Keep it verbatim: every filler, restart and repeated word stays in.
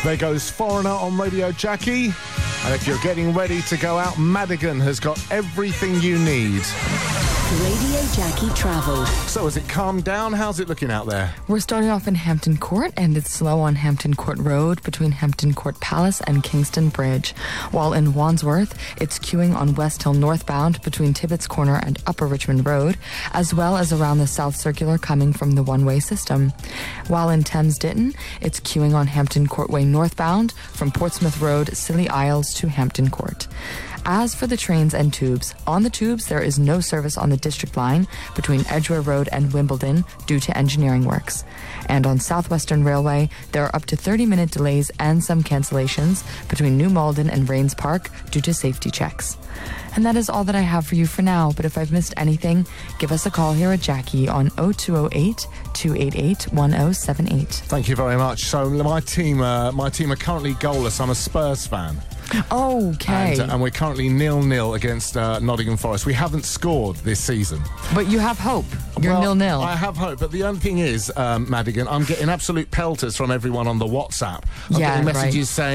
There goes Foreigner on Radio Jackie. And if you're getting ready to go out, Madigan has got everything you need. Radio Jackie Travel. So has it calmed down? How's it looking out there? We're starting off in Hampton Court, and it's slow on Hampton Court Road between Hampton Court Palace and Kingston Bridge. While in Wandsworth, it's queuing on West Hill northbound between Tibbetts Corner and Upper Richmond Road, as well as around the South Circular coming from the one-way system. While in Thames Ditton, it's queuing on Hampton Court Way northbound from Portsmouth Road, Scilly Isles to Hampton Court. As for the trains and tubes, on the tubes there is no service on the District Line between Edgware Road and Wimbledon due to engineering works. And on Southwestern Railway, there are up to thirty minute delays and some cancellations between New Malden and Rains Park due to safety checks. And that is all that I have for you for now, but if I've missed anything, give us a call here at Jackie on oh two oh eight, two eight eight, one oh seven eight. Thank you very much. So my team, uh, my team are currently goalless. I'm a Spurs fan. Okay. And, uh, and we're currently nil-nil against uh, Nottingham Forest. We haven't scored this season. But you have hope. You're well, nil-nil. I have hope, but the only thing is, um, Madigan, I'm getting absolute pelters from everyone on the WhatsApp. I'm yeah, getting messages right. saying,